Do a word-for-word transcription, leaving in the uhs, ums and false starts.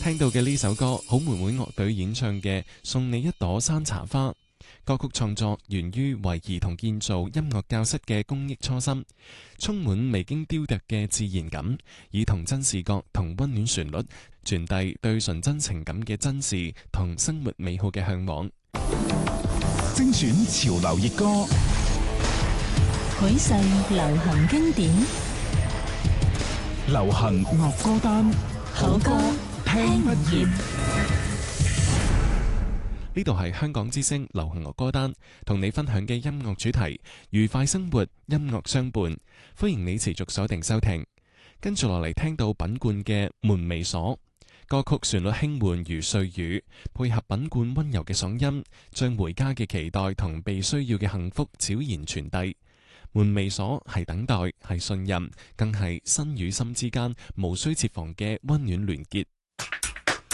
聽到嘅呢首歌，好妹妹樂隊演唱嘅《送你一朵山茶花》。歌曲創作源於為兒童建造音樂教室嘅公益初心，充滿未經雕琢嘅自然感，以童真視覺同溫暖旋律傳遞對純真情感嘅真摯同生活美好嘅向往。 精選潮流熱歌， 許世流行經典， 流行樂歌單， 好歌聽不厭。 呢度係香港之聲流行樂歌單，同你分享嘅音樂主題，愉快生活，音樂相伴。歡迎你持續鎖定收聽。跟住落嚟聽到品冠嘅《門楣鎖》，歌曲旋律輕緩如碎雨，配合品冠溫柔嘅嗓音，將回家嘅期待同被需要嘅幸福悄然傳遞。門楣鎖係等待，係信任，更係心與心之間無需設防嘅溫暖聯結。